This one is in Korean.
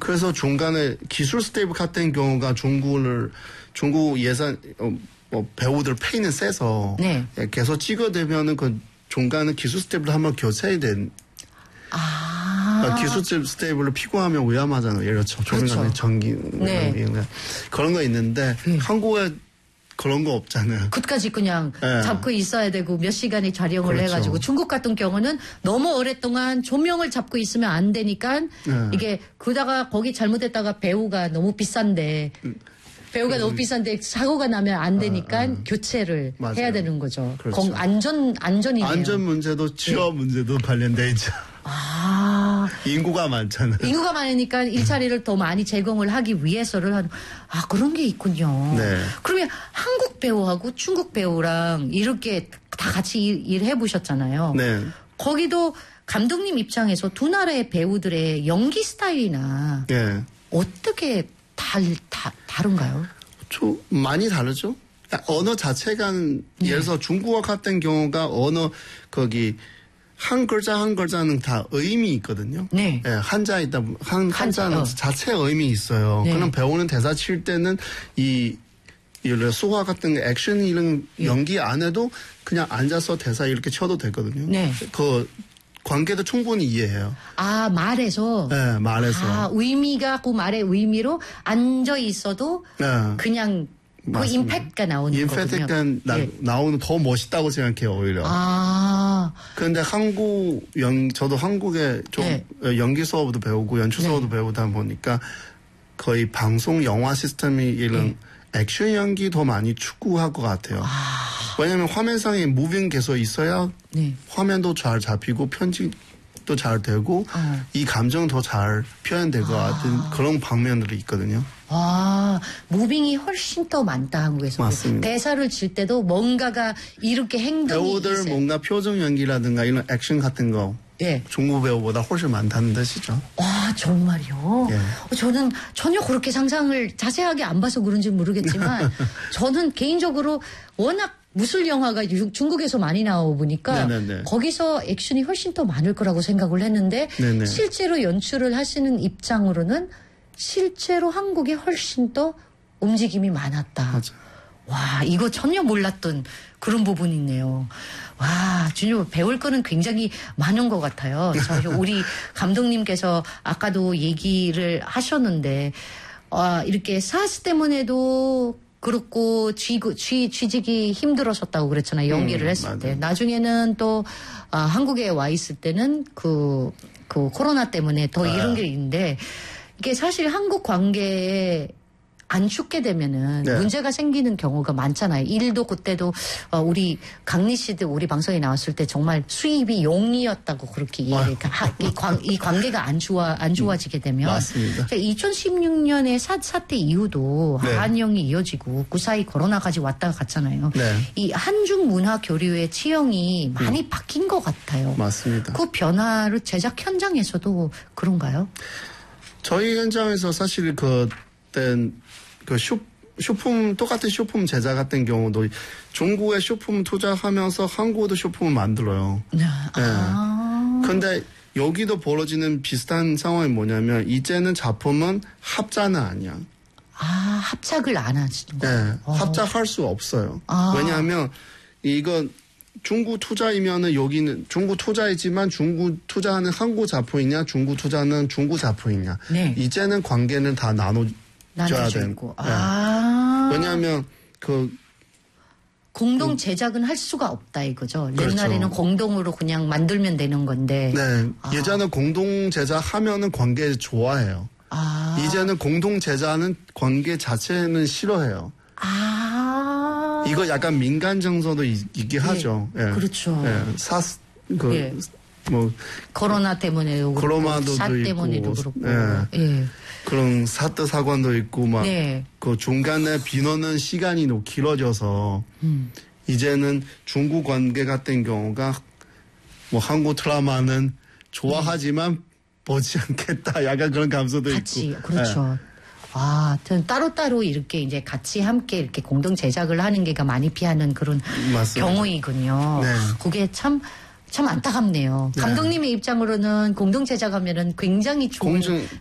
그래서 중간에 기술 스텝 같은 경우가 중국 예산 배우들 페이는 세서 네. 계속 찍어대면은 그 중간에 기술 스텝을 한번 교체해야 된. 기술 스텝을 피고하면 위험하잖아요. 예를 들어 조명관의 전기 그런 거 있는데 한국에 그런 거 없잖아요. 끝까지 그냥 잡고 있어야 되고 몇 시간에 촬영을 해가지고 중국 같은 경우는 너무 오랫동안 조명을 잡고 있으면 안 되니까 이게 그러다가 거기 잘못했다가 배우가 너무 비싼데 사고가 나면 안 되니까 교체를 맞아요. 해야 되는 거죠. 그렇죠. 안전이네요. 안전 문제도 취업 문제도 관련돼 있죠. 인구가 많잖아요. 인구가 많으니까 일자리를 더 많이 제공을 하기 위해서를 그런 게 있군요. 네. 그러면 한국 배우하고 중국 배우랑 이렇게 다 같이 일해 보셨잖아요. 네. 거기도 감독님 입장에서 두 나라의 배우들의 연기 스타일이나 어떻게 다른가요? 많이 다르죠. 언어 자체가 예를 들어서 중국어 같은 경우가 언어 한 글자는 다 의미 있거든요. 네. 한자는 자체 의미 있어요. 그럼 배우는 대사 칠 때는 예를 수화 같은 액션 이런 연기 안 해도 그냥 앉아서 대사 이렇게 쳐도 되거든요. 네. 그 관계도 충분히 이해해요. 말에서? 네, 말에서. 의미가 그 말의 의미로 앉아 있어도 그냥 그 임팩트가 나오는 거군요. 임팩트가 나오는 더 멋있다고 생각해요, 오히려. 그런데 저도 한국에 좀 연기 수업도 배우고 연출 수업도 배우다 보니까 거의 방송 영화 시스템이 이런 액션 연기 더 많이 추구할 것 같아요. 왜냐하면 화면상에 무빙 계속 있어야 화면도 잘 잡히고 편집도 잘 되고 이 감정 더 잘 표현될 것 같은 그런 방면들이 있거든요. 무빙이 훨씬 더 많다, 한국에서. 맞습니다. 대사를 칠 때도 뭔가가 이렇게 행동이 배우들 있어요. 뭔가 표정 연기라든가 이런 액션 같은 거 중국 배우보다 훨씬 많다는 뜻이죠. 정말요? 저는 전혀 그렇게 상상을 자세하게 안 봐서 그런지 모르겠지만 저는 개인적으로 워낙 무술 영화가 중국에서 많이 나오고 보니까 거기서 액션이 훨씬 더 많을 거라고 생각을 했는데 실제로 연출을 하시는 입장으로는 실제로 한국이 훨씬 더 움직임이 많았다. 맞아요. 이거 전혀 몰랐던 그런 부분이 있네요. 준호 배울 거는 굉장히 많은 것 같아요. 우리 감독님께서 아까도 얘기를 하셨는데 이렇게 사스 때문에도 그렇고 취직이 힘들어졌다고 그랬잖아요. 연기를 했을 때. 나중에는 또 한국에 와 있을 때는 그 코로나 때문에 더 이런 게 있는데 이게 사실 한국 관계에 안 죽게 되면은 문제가 생기는 경우가 많잖아요. 일도 그때도 우리 강리 씨도 우리 방송에 나왔을 때 정말 수입이 0이었다고 그렇게 이 관계가 안 좋아지게 되면 맞습니다. 2016년에 사태 이후도 한영이 이어지고 그 사이 코로나까지 왔다 갔잖아요. 이 한중 문화 교류의 취향이 많이 바뀐 것 같아요. 맞습니다. 그 변화를 제작 현장에서도 그런가요? 저희 현장에서 사실 똑같은 쇼품 제작 같은 경우도 중국에 쇼품 투자하면서 한국도 쇼품을 만들어요. 근데 여기도 벌어지는 비슷한 상황이 뭐냐면 이제는 작품은 합작은 아니야. 합작을 안 하시는 거예요? 합작할 수 없어요. 왜냐하면 이건 중국 투자이면은 여기는 중국 투자이지만 중국 투자하는 한국 작품이냐 중국 투자는 중국 작품이냐. 이제는 관계는 다 나눠줘야 되고. 왜냐하면 공동 제작은 할 수가 없다 이거죠. 옛날에는 공동으로 그냥 만들면 되는 건데. 예전에 공동 제작하면은 관계 좋아해요. 이제는 공동 제작은 관계 자체는 싫어해요. 이거 약간 민간 정서도 있게 하죠. 그렇죠. 코로나 때문에도 그렇고, 사 때문에도 그렇고. 그런 사태 사건도 있고 그 중간에 비노는 시간이 너무 길어져서 이제는 중국 관계 같은 경우가 한국 드라마는 좋아하지만 보지 않겠다. 약간 그런 감성도 있고. 그렇죠. 따로따로 이렇게 이제 같이 함께 이렇게 공동 제작을 하는 게가 많이 피하는 그런 경우이군요. 그게 참 안타깝네요. 감독님의 입장으로는 공동 제작하면은 굉장히 좋은